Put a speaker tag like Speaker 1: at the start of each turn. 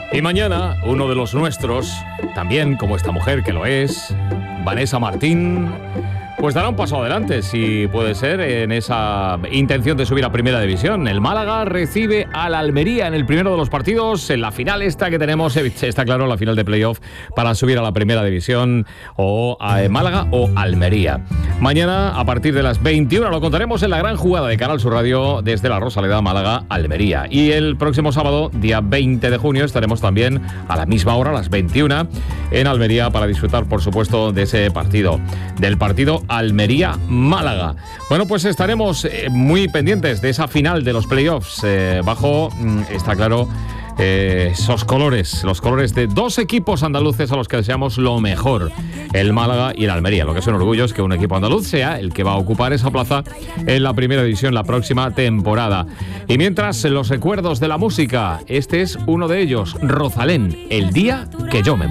Speaker 1: Y mañana, uno de los nuestros, también como esta mujer que lo es, Vanessa Martín, pues dará un paso adelante, si puede ser, en esa intención de subir a Primera División. El Málaga recibe al Almería en el primero de los partidos, en la final esta que tenemos, está claro, la final de playoff para subir a la Primera División, o a Málaga o Almería. Mañana, a partir de las 21, lo contaremos en la gran jugada de Canal Sur Radio desde la Rosaleda, Málaga, Almería. Y el próximo sábado, día 20 de junio, estaremos también a la misma hora, a las 21, en Almería, para disfrutar, por supuesto, de ese partido, del partido Almería-Málaga. Bueno, pues estaremos muy pendientes de esa final de los playoffs, bajo, está claro, esos colores, los colores de dos equipos andaluces a los que deseamos lo mejor, el Málaga y el Almería. Lo que es un orgullo es que un equipo andaluz sea el que va a ocupar esa plaza en la Primera División la próxima temporada. Y mientras, los recuerdos de la música, este es uno de ellos, Rosalén, El día que yo me